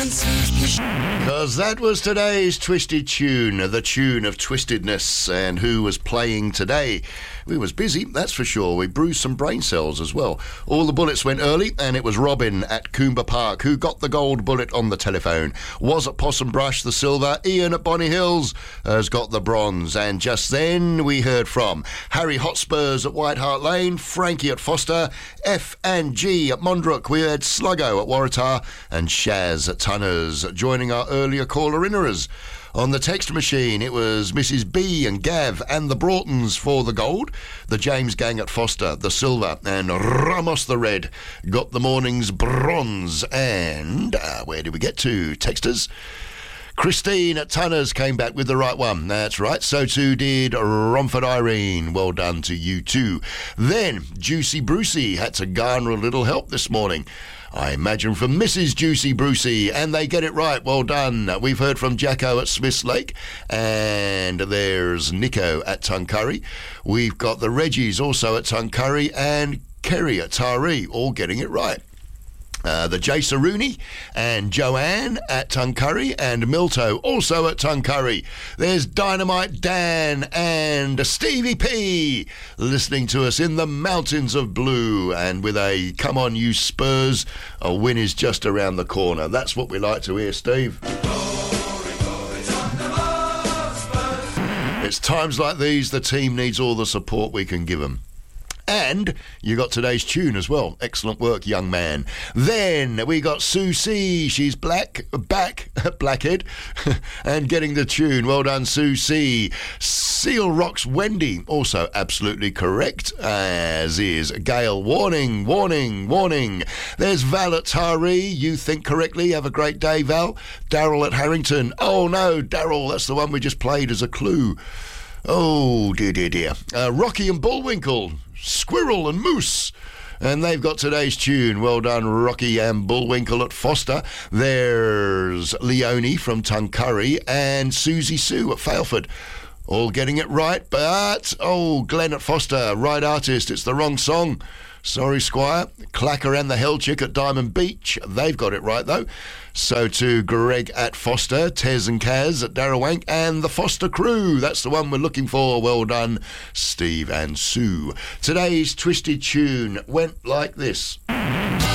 Because that was today's Twisted Tune, the tune of twistedness. And who was playing today? We was busy, that's for sure. We bruised some brain cells as well. All the bullets went early, and it was Robin at Coomber Park who got the gold bullet on the telephone. Was at Possum Brush the silver. Ian at Bonny Hills has got the bronze. And just then we heard from Harry Hotspurs at White Hart Lane, Frankie at Foster, F and G at Mondrook. We heard Sluggo at Waratah and Shaz at Tunners, joining our earlier caller-inners. On the text machine, it was Mrs. B and Gav and the Broughtons for the gold, the James Gang at Foster, the silver, and Ramos the red got the morning's bronze. And where did we get to? Texters? Christine at Tunners came back with the right one. That's right. So too did Romford Irene. Well done to you too. Then Juicy Brucey had to garner a little help this morning. I imagine from Mrs. Juicy Brucey, and they get it right. Well done. We've heard from Jacko at Smiths Lake, and there's Nico at Tuncurry. We've got the Reggies also at Tuncurry, and Kerry at Taree, all getting it right. The Jace Rooney and Joanne at Tuncurry, and Milto also at Tuncurry. There's Dynamite Dan and Stevie P listening to us in the mountains of blue, and with a come on you Spurs, a win is just around the corner. That's what we like to hear, Steve. It's times like these the team needs all the support we can give them. And you got today's tune as well. Excellent work, young man. Then we got Sue C. She's back, Blackhead, and getting the tune. Well done, Sue C. Seal Rocks Wendy, also absolutely correct, as is Gail. Warning. There's Val at Taree. You think correctly. Have a great day, Val. Daryl at Harrington. Oh, no, Daryl, that's the one we just played as a clue. Oh, dear. Rocky and Bullwinkle. Squirrel and Moose, and they've got today's tune. Well done, Rocky and Bullwinkle at Foster. There's Leonie from Tuncurry and Susie Sue at Failford, all getting it right. But Glenn at Foster, right artist, it's the wrong song. Sorry, Squire. Clacker and the Hell Chick at Diamond Beach, they've got it right though. So to Greg at Foster, Tez and Kaz at Darrawank, and the Foster crew. That's the one we're looking for. Well done, Steve and Sue. Today's Twisted Tune went like this.